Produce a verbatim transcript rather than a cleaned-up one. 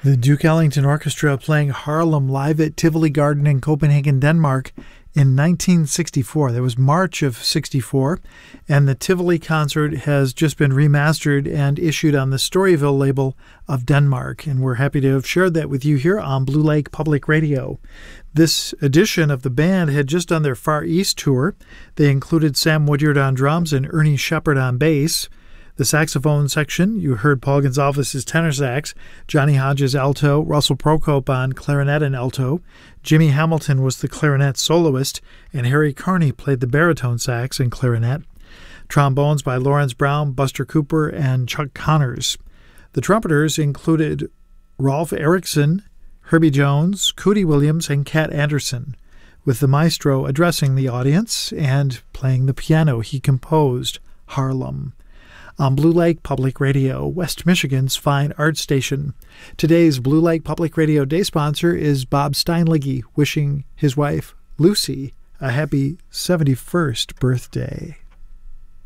The Duke Ellington Orchestra playing Harlem live at Tivoli Garden in Copenhagen, Denmark in nineteen sixty-four. That was March of sixty-four, and the Tivoli concert has just been remastered and issued on the Storyville label of Denmark, and we're happy to have shared that with you here on Blue Lake Public Radio. This edition of the band had just done their Far East tour. They included Sam Woodyard on drums and Ernie Shepard on bass. The saxophone section, you heard Paul Gonsalves' tenor sax, Johnny Hodges alto, Russell Procope on clarinet and alto, Jimmy Hamilton was the clarinet soloist, and Harry Carney played the baritone sax and clarinet. Trombones by Lawrence Brown, Buster Cooper, and Chuck Connors. The trumpeters included Rolf Erickson, Herbie Jones, Cootie Williams, and Cat Anderson, with the maestro addressing the audience and playing the piano he composed, Harlem. On Blue Lake Public Radio, West Michigan's fine art station. Today's Blue Lake Public Radio day sponsor is Bob Steinlige, wishing his wife, Lucy, a happy seventy-first birthday.